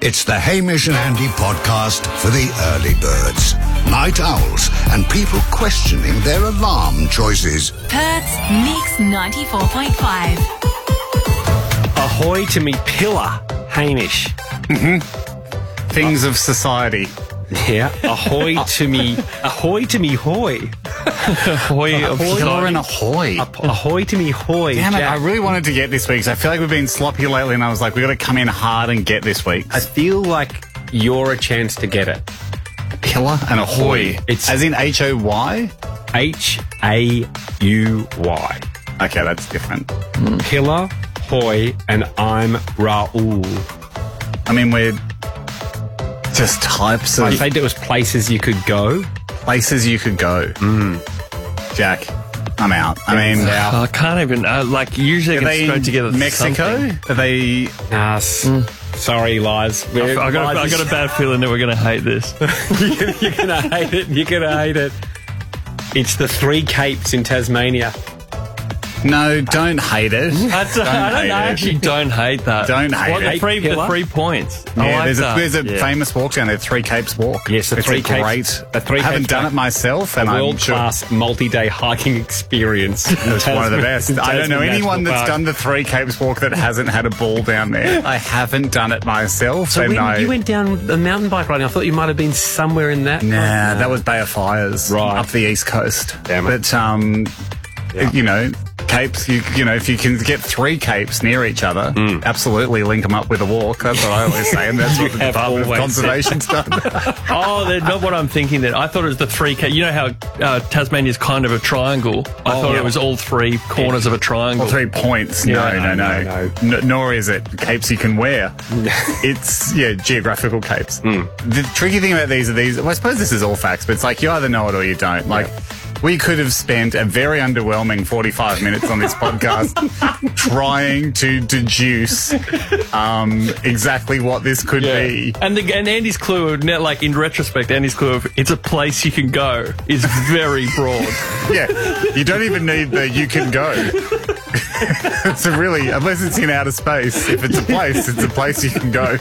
It's the Hamish and Andy podcast for the early birds, night owls, and people questioning their alarm choices. Perth's Mix 94.5. Ahoy to me pillar, Hamish. Things of society. Yeah. Ahoy to me hoy. Ahoy of pillar and ahoy. Ahoy to me hoy. Damn it, Jack. I really wanted to get this week. So I feel like we've been sloppy lately, and I was like, we've got to come in hard and get this week. I feel like you're a chance to get it. Pillar and ahoy. It's as in H-O-Y? H-A-U-Y. Okay, that's different. Pillar, hoy, and I'm Raoul. I mean, we're just types I of said there was places you could go. places you could go. Jack, I'm out. I mean, I can't even, usually I are can they scrape together Mexico? something. Are they... Sorry, Lies. I got a bad feeling that we're going to hate this. You're going to hate it. You're going to hate it. It's the Three Capes in Tasmania. No, don't hate it. I actually don't hate that. Don't hate it. The 3 points. I Yeah, like there's a that. famous walk down there, Three Capes Walk. Yes, the it's Three a Capes- great. the Three I haven't Capes done Walk. it myself, and I'm sure World-class multi-day hiking experience. it's one of the best. I don't know anyone that's done the Three Capes Walk that hasn't had a ball down there. I haven't done it myself, So and when you went down the mountain bike riding, I thought you might have been somewhere in that. Nah, that was Bay of Fires, Right. up the east coast. Damn it. But you know, capes. You know, if you can get 3 capes near each other, absolutely link them up with a walk. That's what I always say, and that's what the have Department of always Conservation's done. Oh, they're not what I'm thinking. That I thought it was the 3 capes. You know how Tasmania's kind of a triangle? I thought it was all 3 corners of a triangle. Or 3 points. No. Nor is it capes you can wear. It's, geographical capes. The tricky thing about these, well, I suppose this is all facts, but it's like you either know it or you don't. Like, we could have spent a very underwhelming 45 minutes on this podcast trying to deduce exactly what this could be. And Andy's clue, like in retrospect, Andy's clue of it's a place you can go is very broad. Yeah, you don't even need the you can go. It's a really, unless it's in outer space, if it's a place you can go.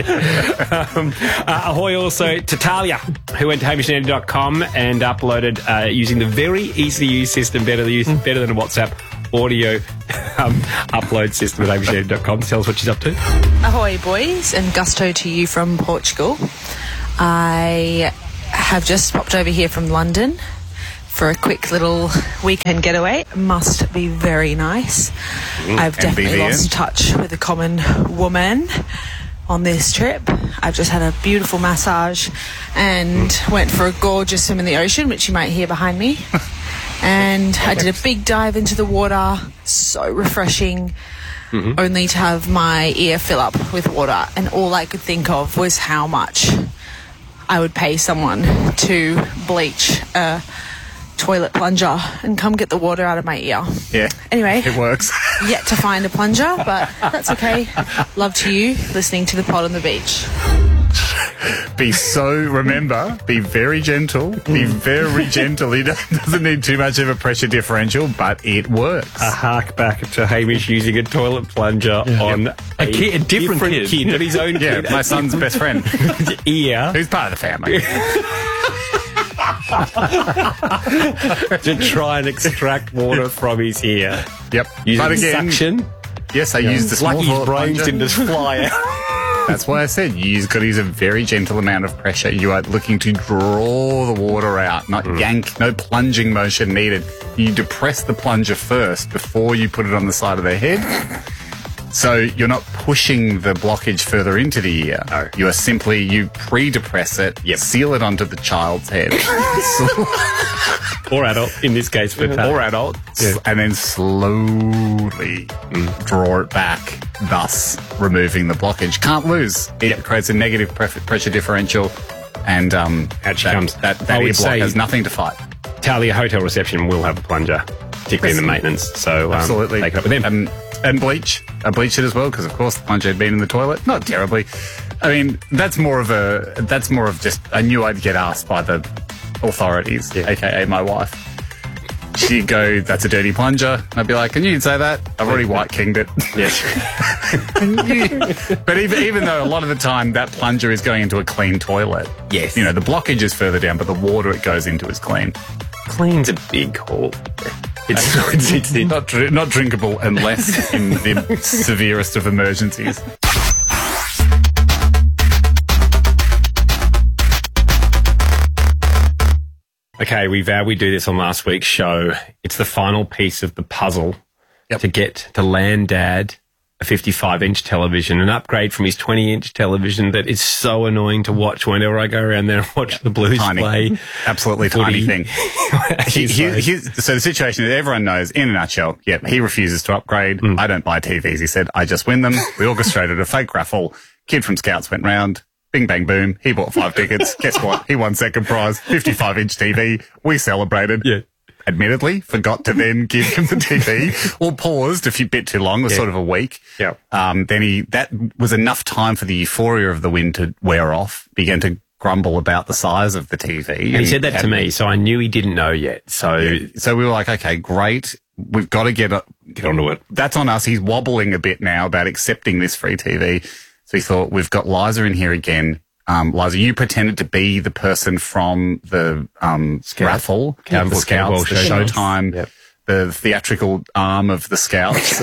Ahoy also to Talia, who went to hamishandandy.com and uploaded using the very easy to use system, better than a WhatsApp audio upload system at hamishandandy.com. Tell us what she's up to. Ahoy, boys, and gusto to you from Portugal. I have just popped over here from London for a quick little weekend getaway. Must be very nice. I've definitely lost touch with the common woman on this trip. I've just had a beautiful massage and went for a gorgeous swim in the ocean, which you might hear behind me. And I did a big dive into the water. So refreshing. Only to have my ear fill up with water, and all I could think of was how much I would pay someone to bleach a toilet plunger and come get the water out of my ear. Yeah. Anyway, It works. yet to find a plunger, but that's okay. Love to you listening to the pod on the beach. Remember, be very gentle. Be very gentle. He doesn't need too much of a pressure differential, but it works. A hark back to Hamish using a toilet plunger on A different kid. not his own Yeah, kid. my son's best friend, ear who's part of the family. to try and extract water from his ear. Yep. Using But again, suction. yes, I used the small Lucky his toilet brains plunger. didn't just fly out. That's why I said you've got to use a very gentle amount of pressure. You are looking to draw the water out, not yank. No plunging motion needed. You depress the plunger first before you put it on the side of the head. So you're not pushing the blockage further into the ear. No. You are simply, you pre-depress it, seal it onto the child's head. Or adult, in this case, for or adult, and then slowly draw it back, thus removing the blockage. Can't lose. It creates a negative pressure differential, and Out she comes. that I would ear block say- has nothing to fight. Talia Hotel reception will have a plunger, particularly in the maintenance. So Absolutely. take it up with them. And bleach. I bleached it as well because, of course, the plunger had been in the toilet. Not terribly. I mean, that's more of just, I knew I'd get asked by the authorities, aka my wife. she'd go, "That's a dirty plunger." I'd be like, "And you'd say that? I've already white kinged it." Yes. But even though a lot of the time that plunger is going into a clean toilet. Yes. You know, the blockage is further down, but the water it goes into is clean. Clean's a big call. It's Not drinkable unless in the severest of emergencies. Okay, we vowed we'd do this on last week's show. It's the final piece of the puzzle to get to land Dad a 55-inch television, an upgrade from his 20-inch television that is so annoying to watch whenever I go around there and watch the Blues play. Absolutely tiny thing. So the situation is, everyone knows, in a nutshell, he refuses to upgrade. I don't buy TVs, he said. I just win them. We orchestrated a fake raffle. Kid from Scouts went round. Bing, bang, boom. He bought 5 tickets. Guess what? He won second prize, 55-inch TV. We celebrated. Yeah. Admittedly, forgot to then give him the TV, or paused a bit too long. It was sort of a week. Yeah. Then that was enough time for the euphoria of the win to wear off. Began to grumble about the size of the TV. And he said that to me, so I knew he didn't know yet. So we were like, okay, great. We've got to get onto it. That's on us. He's wobbling a bit now about accepting this free TV. So he thought, we've got Liza in here again. Liza, you pretended to be the person from the raffle, the Scouts, the Showtime, the theatrical arm of the Scouts.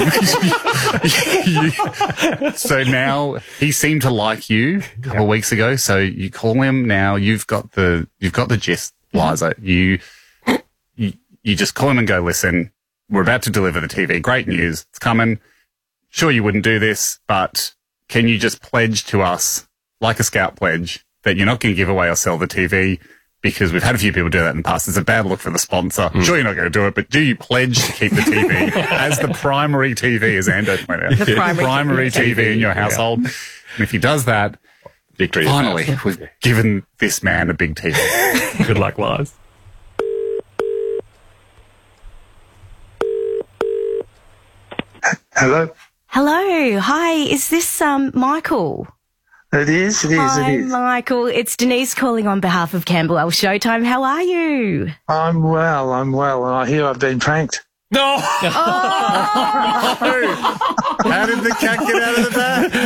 So now he seemed to like you a couple of weeks ago. So you call him now. You've got the gist, Liza. You just call him and go, "Listen, we're about to deliver the TV. Great news. It's coming. Sure, you wouldn't do this, but can you just pledge to us, like a Scout pledge, that you're not going to give away or sell the TV, because we've had a few people do that in the past. It's a bad look for the sponsor. Sure, you're not going to do it, but do you pledge to keep the TV as the primary TV, as Ando pointed out, the primary TV in your household? And if he does that, victory. Finally, we've given this man a big TV. Good luck, Lars. Hello? Hello. Hi. Is this Michael? It is. Hi, Michael. It's Denise calling on behalf of Camberwell Showtime. How are you? I'm well. And I hear I've been pranked. No! How did the cat get out of the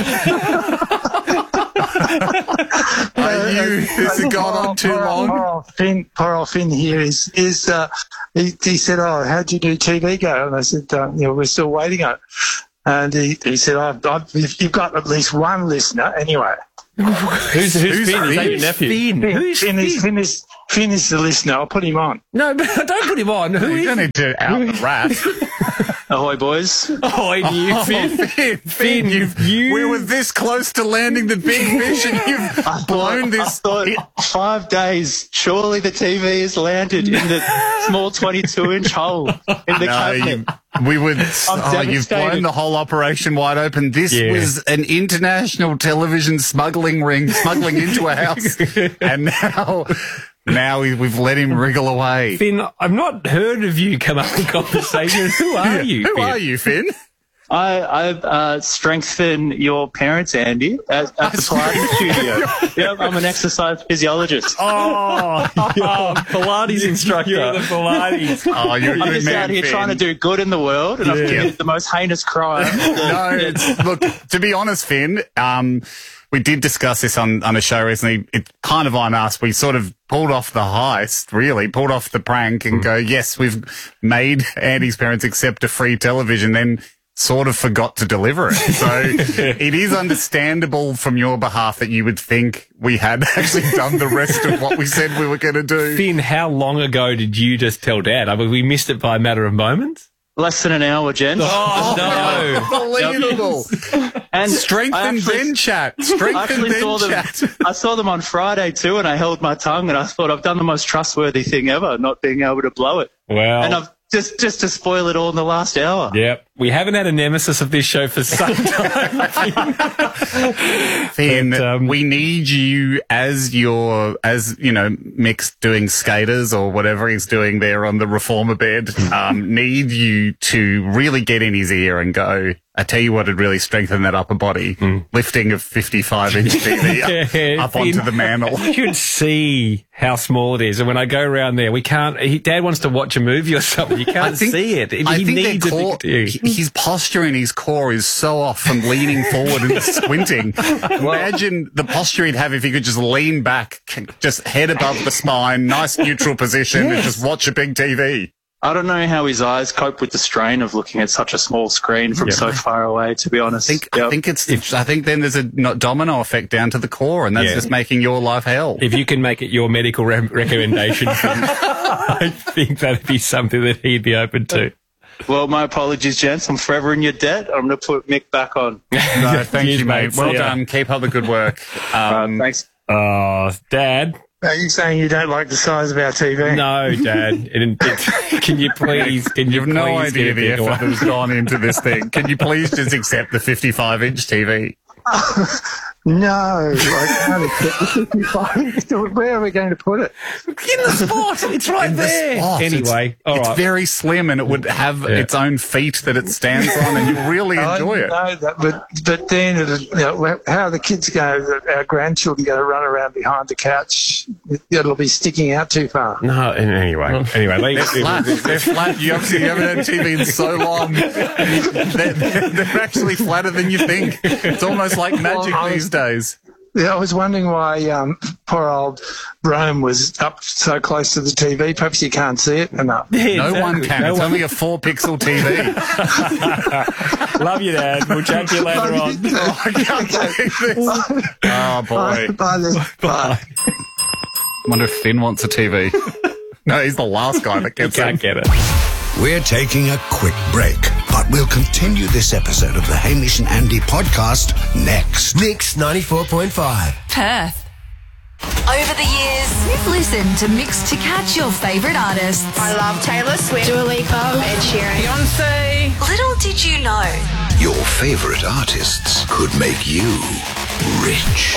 bag? Has it gone on too long? Poor old Finn here he said, "Oh, how'd your new TV go?" And I said, "We're still waiting on it." And he said, "You've got at least one listener anyway." Who's Finn? Is that your nephew? Who's Finn? Finn is the listener. I'll put him on. No, but don't put him on. Who is? You don't need to out the rat. Ahoy, boys. Ahoy to you, Finn. Finn, we were this close to landing the big fish, and you've blown this. I thought 5 days. Surely the TV has landed in the small 22-inch hole in the cabinet. You've blown the whole operation wide open. This was an international television smuggling ring, smuggling into a house, and now we've let him wriggle away. Finn, I've not heard of you come up in conversation. Who are you, Finn? Who are you, Finn? I strengthen your parents, Andy, at the Pilates studio. Yep, I'm an exercise physiologist. Pilates instructor. You're the Pilates. Oh, you're a I'm good just man, out here Finn. trying to do good in the world, and I've committed the most heinous crime. Look, to be honest, Finn, we did discuss this on a show recently. It's kind of on us. We sort of pulled off the heist, really, pulled off the prank and go, yes, we've made Andy's parents accept a free television, then sort of forgot to deliver it. So it is understandable from your behalf that you would think we had actually done the rest of what we said we were going to do. Finn, how long ago did you just tell Dad? I mean, we missed it by a matter of moments. Less than an hour, Jen. Oh, no. Unbelievable. And Strengthen Ben chat. Strengthen Ben chat. I saw them on Friday too, and I held my tongue, and I thought I've done the most trustworthy thing ever, not being able to blow it. Well. And I've just to spoil it all in the last hour. Yep. We haven't had a nemesis of this show for some time. Finn, we need you as Mick's doing skaters or whatever he's doing there on the reformer bed. Need you to really get in his ear and go, I tell you what would really strengthen that upper body. Lifting a 55-inch TV up onto the mantle. You can see how small it is. And when I go around there, we can't... Dad wants to watch a movie or something. You can't see it. He needs his posture in his core is so off from leaning forward and squinting. Imagine the posture he'd have if he could just lean back, just head above the spine, nice neutral position, and just watch a big TV. I don't know how his eyes cope with the strain of looking at such a small screen from so far away, to be honest. I think then there's a domino effect down to the core, and that's just making your life hell. If you can make it your medical recommendation, I think that'd be something that he'd be open to. Well, my apologies, gents. I'm forever in your debt. I'm going to put Mick back on. No, thank you, mate. Well done. Keep up the good work. Thanks. Dad. Are you saying you don't like the size of our TV? No, Dad. Can you please? You have no idea the effort that has gone into this thing. Can you please just accept the 55-inch TV? No, I can't accept the 55-inch. Where are we going to put it? In the spot. It's right there. Anyway, it's very slim, and it would have its own feet that it stands on, and you really enjoy it. I know that, but then how are the kids our grandchildren going to run around behind the couch? It'll be sticking out too far. No, anyway, they're flat. They're flat. You obviously haven't had TV in so long. They're actually flatter than you think. It's almost like magic these days. Yeah, I was wondering why poor old Rome was up so close to the TV. Perhaps you can't see it enough. Yeah, no one can. It's only a 4-pixel TV. Love you, Dad. We'll chat to you later on. I can't believe this. Oh, boy. Bye then. Bye. I wonder if Finn wants a TV. No, he's the last guy that gets can't get it. We're taking a quick break, but we'll continue this episode of the Hamish and Andy podcast next. Mix 94.5. Perth. Over the years, we've listened to Mix to catch your favourite artists. I love Taylor Swift, Dua Lipa, Ed Sheeran, Beyonce. Little did you know, Your favourite artists could make you rich.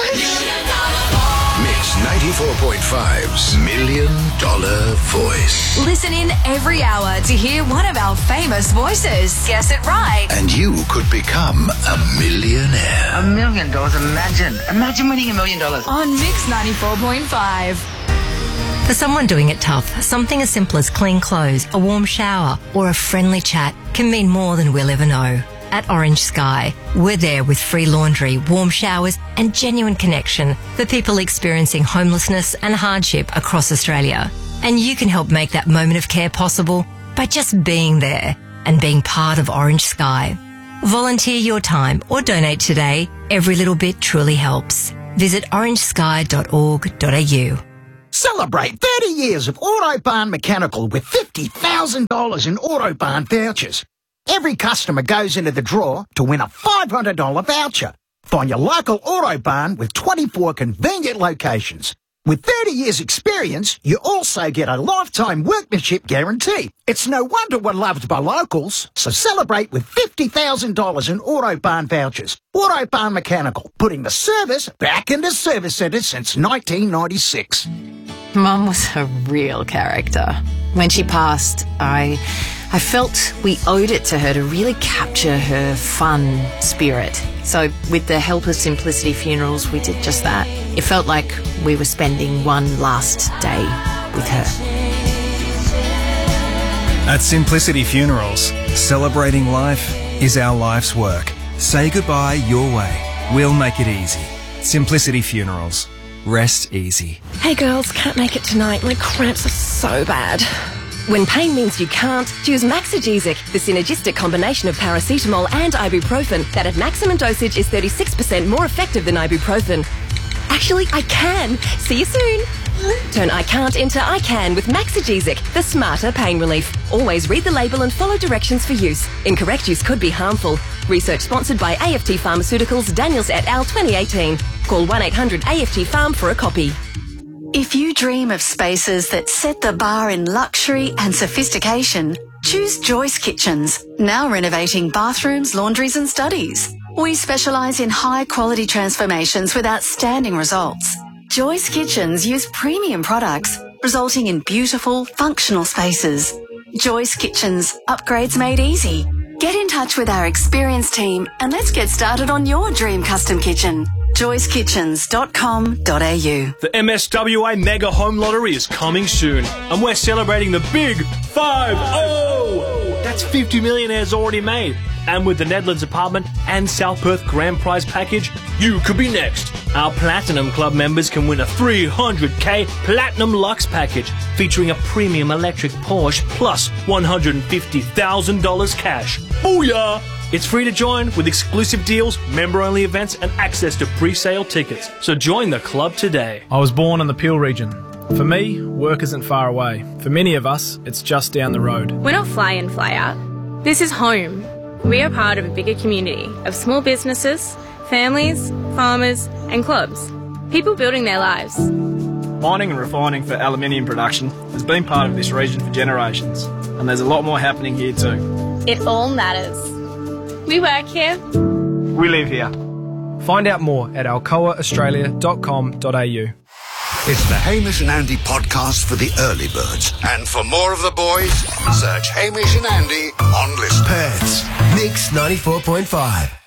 What? Mix 94.5's $1 Million Voice. Listen in every hour to hear one of our famous voices. Guess it right. And you could become a millionaire. $1 million. Imagine winning $1 million. On Mix 94.5. For someone doing it tough, something as simple as clean clothes, a warm shower, or a friendly chat can mean more than we'll ever know. At Orange Sky, we're there with free laundry, warm showers, and genuine connection for people experiencing homelessness and hardship across Australia. And you can help make that moment of care possible by just being there and being part of Orange Sky. Volunteer your time or donate today. Every little bit truly helps. Visit orangesky.org.au. Celebrate 30 years of Autobarn Mechanical with $50,000 in Autobarn vouchers. Every customer goes into the draw to win a $500 voucher. Find your local Autobarn with 24 convenient locations. With 30 years experience, you also get a lifetime workmanship guarantee. It's no wonder we're loved by locals. So celebrate with $50,000 in Autobarn vouchers. Autobarn Mechanical, putting the service back into service centres since 1996. Mum was a real character. When she passed, I felt we owed it to her to really capture her fun spirit. So with the help of Simplicity Funerals, we did just that. It felt like we were spending one last day with her. At Simplicity Funerals, celebrating life is our life's work. Say goodbye your way. We'll make it easy. Simplicity Funerals. Rest easy. Hey girls, can't make it tonight. My cramps are so bad. When pain means you can't, choose Maxigesic, the synergistic combination of paracetamol and ibuprofen that at maximum dosage is 36% more effective than ibuprofen. Actually, I can. See you soon. Turn I can't into I can with Maxigesic, the smarter pain relief. Always read the label and follow directions for use. Incorrect use could be harmful. Research sponsored by AFT Pharmaceuticals, Daniels et al. 2018. Call 1-800-AFT-PHARM for a copy. If you dream of spaces that set the bar in luxury and sophistication, Choose Joyce Kitchens, now renovating bathrooms, laundries and studies. We specialise in high-quality transformations with outstanding results. Joyce Kitchens use premium products, resulting in beautiful, functional spaces. Joyce Kitchens, upgrades made easy. Get in touch with our experienced team and let's get started on your dream custom kitchen. joycekitchens.com.au. The MSWA Mega Home Lottery is coming soon, and we're celebrating the big 5-0! That's 50 millionaires already made. And with the Nedlands Apartment and South Perth Grand Prize package, you could be next. Our Platinum Club members can win a 300k Platinum Lux package featuring a premium electric Porsche plus $150,000 cash. Booyah! It's free to join with exclusive deals, member-only events and access to pre-sale tickets. So join the club today. I was born in the Peel region. For me, work isn't far away. For many of us, it's just down the road. We're not fly in, fly out. This is home. We are part of a bigger community of small businesses, families, farmers and clubs. People building their lives. Mining and refining for aluminium production has been part of this region for generations, and there's a lot more happening here too. It all matters. We work here. We live here. Find out more at alcoaaustralia.com.au. It's the Hamish and Andy podcast for the early birds. And for more of the boys, search Hamish and Andy on Listen. Perth's Mix 94.5.